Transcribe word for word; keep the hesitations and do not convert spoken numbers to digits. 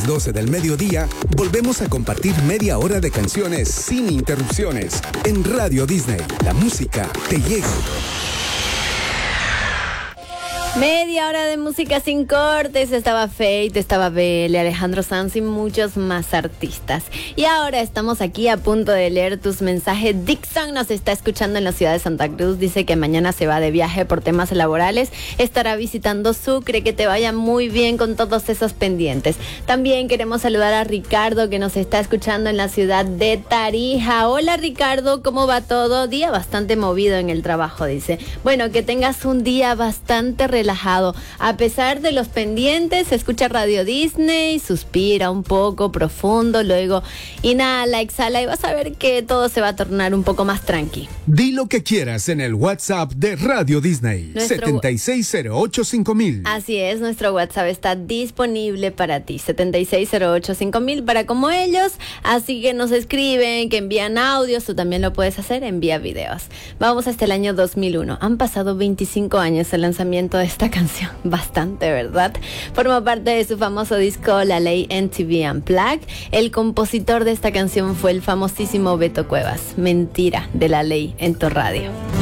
las doce del mediodía, volvemos a compartir media hora de canciones sin interrupciones en Radio Disney. La música te llega. Media hora de música sin cortes. Estaba Fate, estaba Belle, Alejandro Sanz y muchos más artistas. Y ahora estamos aquí a punto de leer tus mensajes. Dixon nos está escuchando en la ciudad de Santa Cruz. Dice que mañana se va de viaje por temas laborales. Estará visitando Sucre. Que te vaya muy bien con todos esos pendientes. También queremos saludar a Ricardo, que nos está escuchando en la ciudad de Tarija. Hola Ricardo, ¿cómo va todo? Día bastante movido en el trabajo, dice. Bueno, que tengas un día bastante relajado. relajado. A pesar de los pendientes, escucha Radio Disney, suspira un poco profundo, luego inhala, exhala y vas a ver que todo se va a tornar un poco más tranqui. Di lo que quieras en el WhatsApp de Radio Disney. Nuestro... setenta y seis cero ocho cinco mil. Así es, nuestro WhatsApp está disponible para ti. setenta y seis cero ocho cinco mil para como ellos. Así que nos escriben, que envían audios, tú también lo puedes hacer, envía videos. Vamos hasta el año dos mil uno. Han pasado veinticinco años el lanzamiento de esta canción, bastante, ¿verdad? Forma parte de su famoso disco La Ley M T V Unplugged. El compositor de esta canción fue el famosísimo Beto Cuevas. Mentira de la ley en tu radio.